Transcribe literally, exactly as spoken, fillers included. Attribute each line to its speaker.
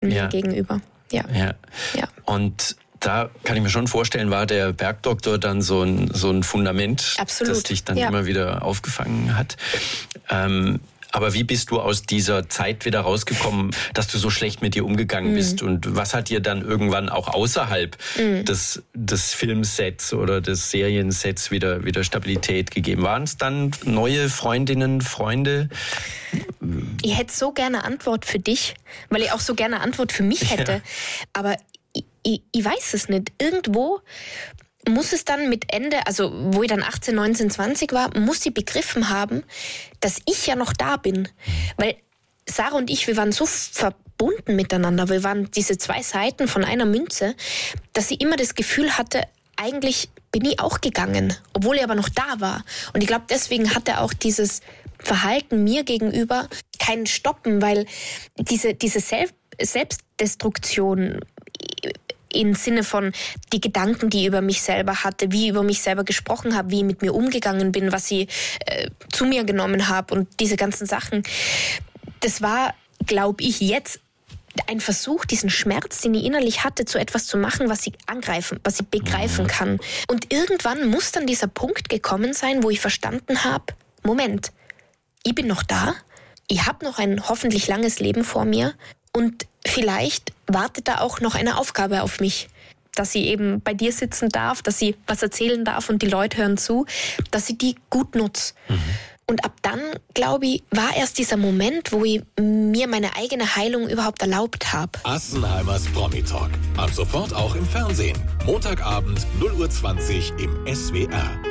Speaker 1: mir
Speaker 2: ja.
Speaker 1: gegenüber. Ja.
Speaker 2: Ja.
Speaker 1: ja.
Speaker 2: Und da kann ich mir schon vorstellen, war der Bergdoktor dann so ein, so ein Fundament,
Speaker 1: Absolut.
Speaker 2: das dich dann
Speaker 1: ja.
Speaker 2: immer wieder aufgefangen hat. Ähm, aber wie bist du aus dieser Zeit wieder rausgekommen, dass du so schlecht mit dir umgegangen mhm. bist? Und was hat dir dann irgendwann auch außerhalb mhm. des, des Filmsets oder des Seriensets wieder, wieder Stabilität gegeben? Waren es dann neue Freundinnen, Freunde?
Speaker 1: Ich hätte so gerne eine Antwort für dich, weil ich auch so gerne eine Antwort für mich hätte. Ja. Aber ich, ich, ich weiß es nicht. Irgendwo muss es dann mit Ende, also wo ich dann achtzehn, neunzehn, zwanzig war, muss ich begriffen haben, dass ich ja noch da bin. Weil Sarah und ich, wir waren so verbunden miteinander, wir waren diese zwei Seiten von einer Münze, dass ich immer das Gefühl hatte, eigentlich bin ich auch gegangen, obwohl ich aber noch da war. Und ich glaube, deswegen hatte auch dieses Verhalten mir gegenüber keinen Stoppen, weil diese, diese Selbst- Selbstdestruktion im Sinne von die Gedanken, die ich über mich selber hatte, wie ich über mich selber gesprochen habe, wie ich mit mir umgegangen bin, was ich äh, zu mir genommen habe und diese ganzen Sachen. Das war, glaube ich, jetzt ein Versuch, diesen Schmerz, den ich innerlich hatte, zu etwas zu machen, was ich angreifen, was ich begreifen kann. Und irgendwann muss dann dieser Punkt gekommen sein, wo ich verstanden habe, Moment, ich bin noch da, ich habe noch ein hoffentlich langes Leben vor mir und vielleicht wartet da auch noch eine Aufgabe auf mich, dass ich eben bei dir sitzen darf, dass ich was erzählen darf und die Leute hören zu, dass ich die gut nutze. Mhm. Und ab dann, glaube ich, war erst dieser Moment, wo ich mir meine eigene Heilung überhaupt erlaubt habe.
Speaker 3: Assenheimers Promi-Talk. Ab sofort auch im Fernsehen. Montagabend null Uhr zwanzig im S W R.